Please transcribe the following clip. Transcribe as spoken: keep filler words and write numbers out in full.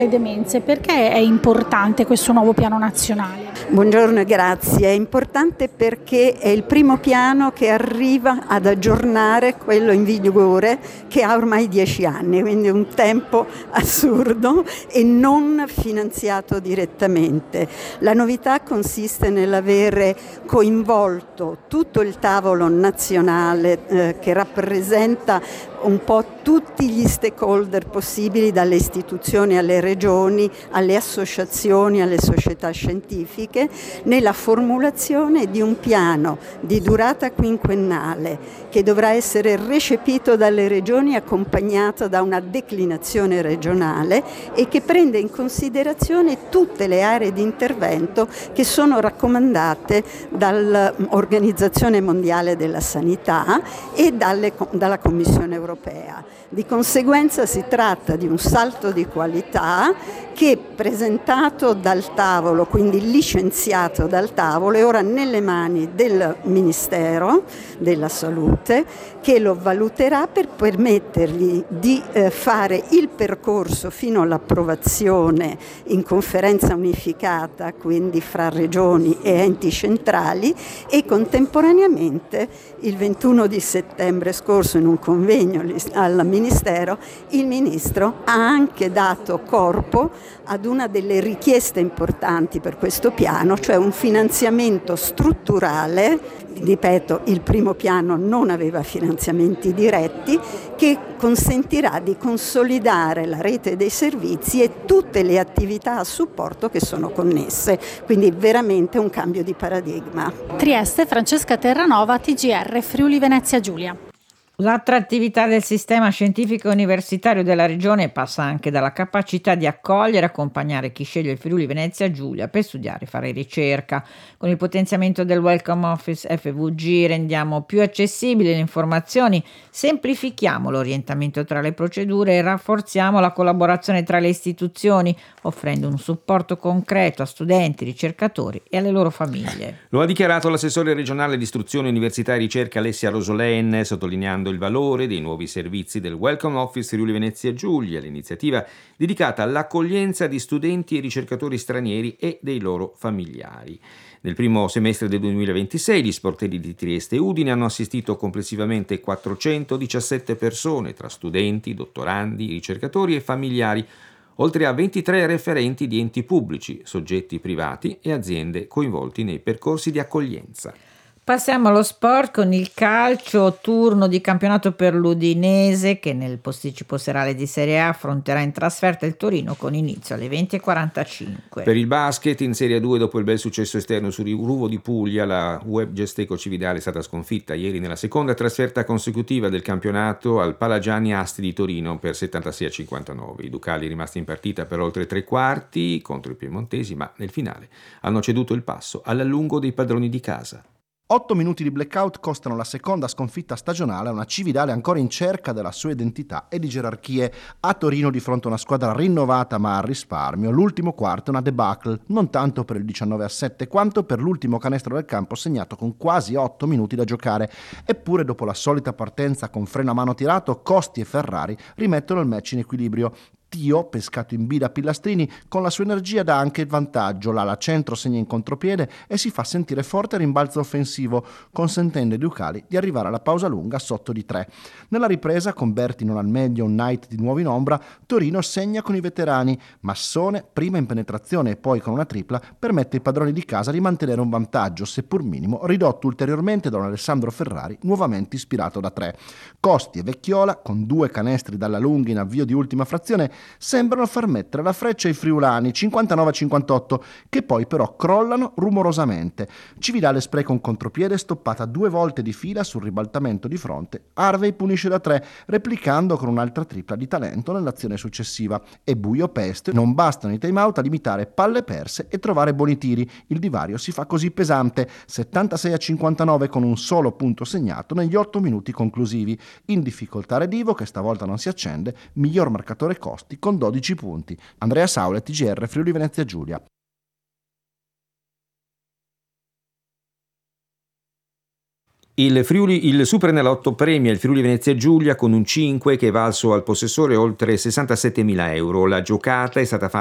Le demenze, perché è importante questo nuovo piano nazionale? Buongiorno, grazie. È importante perché è il primo piano che arriva ad aggiornare quello in vigore che ha ormai dieci anni, quindi un tempo assurdo e non finanziato direttamente. La novità consiste nell'avere coinvolto tutto il tavolo nazionale eh, che rappresenta un po' tutti gli stakeholder possibili, dalle istituzioni alle regioni, alle associazioni, alle società scientifiche, nella formulazione di un piano di durata quinquennale che dovrà essere recepito dalle regioni, accompagnato da una declinazione regionale e che prende in considerazione tutte le aree di intervento che sono raccomandate dall'Organizzazione Mondiale della Sanità e dalle, dalla Commissione Europea. Di conseguenza si tratta di un salto di qualità che, presentato dal tavolo, quindi licenziato dal tavolo, è ora nelle mani del Ministero della Salute, che lo valuterà per permettergli di eh, fare il percorso fino all'approvazione in conferenza unificata, quindi fra regioni e enti centrali, e contemporaneamente il ventuno di settembre scorso, in un convegno al Ministero, il Ministro ha anche dato corpo ad una delle richieste importanti per questo piano, cioè un finanziamento strutturale. Ripeto, il primo piano non aveva finanziamenti diretti, che consentirà di consolidare la rete dei servizi e tutte le attività a supporto che sono connesse, quindi veramente un cambio di paradigma. Trieste, Francesca Terranova, T G R Friuli Venezia Giulia. L'attrattività del sistema scientifico e universitario della regione passa anche dalla capacità di accogliere e accompagnare chi sceglie il Friuli Venezia Giulia per studiare e fare ricerca. Con il potenziamento del Welcome Office F V G rendiamo più accessibili le informazioni, semplifichiamo l'orientamento tra le procedure e rafforziamo la collaborazione tra le istituzioni, offrendo un supporto concreto a studenti, ricercatori e alle loro famiglie. Lo ha dichiarato l'assessore regionale di istruzione, università e ricerca Alessia Rosolenne, sottolineando il valore dei nuovi servizi del Welcome Office Friuli Venezia Giulia, l'iniziativa dedicata all'accoglienza di studenti e ricercatori stranieri e dei loro familiari. Nel primo semestre del duemilaventisei gli sportelli di Trieste e Udine hanno assistito complessivamente quattrocentodiciassette persone, tra studenti, dottorandi, ricercatori e familiari, oltre a ventitré referenti di enti pubblici, soggetti privati e aziende coinvolti nei percorsi di accoglienza. Passiamo allo sport con il calcio, turno di campionato per l'Udinese che nel posticipo serale di Serie A affronterà in trasferta il Torino con inizio alle venti e quarantacinque. Per il basket in Serie due, dopo il bel successo esterno su Ruvo di Puglia, la U E B Gesteco Cividale è stata sconfitta ieri nella seconda trasferta consecutiva del campionato al Palagiani Asti di Torino per settantasei a cinquantanove. I Ducali, rimasti in partita per oltre tre quarti contro i piemontesi, ma nel finale hanno ceduto il passo all'allungo dei padroni di casa. Otto minuti di blackout costano la seconda sconfitta stagionale a una Cividale ancora in cerca della sua identità e di gerarchie a Torino di fronte a una squadra rinnovata ma a risparmio. L'ultimo quarto è una debacle, non tanto per il diciannove a sette quanto per l'ultimo canestro del campo segnato con quasi otto minuti da giocare. Eppure dopo la solita partenza con freno a mano tirato, Costi e Ferrari rimettono il match in equilibrio. Tio, pescato in B da Pillastrini, con la sua energia dà anche il vantaggio, l'ala centro segna in contropiede e si fa sentire forte a rimbalzo offensivo, consentendo ai Ducali di arrivare alla pausa lunga sotto di tre. Nella ripresa, con Berti non al meglio, un Knight di nuovo in ombra, Torino segna con i veterani. Massone, prima in penetrazione e poi con una tripla, permette ai padroni di casa di mantenere un vantaggio, seppur minimo, ridotto ulteriormente da un Alessandro Ferrari, nuovamente ispirato da tre. Costi e Vecchiola, con due canestri dalla lunga in avvio di ultima frazione, sembrano far mettere la freccia ai friulani cinquantanove a cinquantotto, che poi però crollano rumorosamente. Cividale spreca un contropiede stoppata due volte di fila sul ribaltamento di fronte. Harvey punisce da tre, replicando con un'altra tripla di talento nell'azione successiva. E buio peste, non bastano i time-out a limitare palle perse e trovare buoni tiri. Il divario si fa così pesante, settantasei a cinquantanove con un solo punto segnato negli otto minuti conclusivi. In difficoltà Redivo, che stavolta non si accende, miglior marcatore Costi con dodici punti. Andrea Saule, T G R Friuli Venezia Giulia. Il, Friuli, il Superenalotto premia il Friuli Venezia Giulia con un cinque che è valso al possessore oltre sessantasettemila euro. La giocata è stata fatta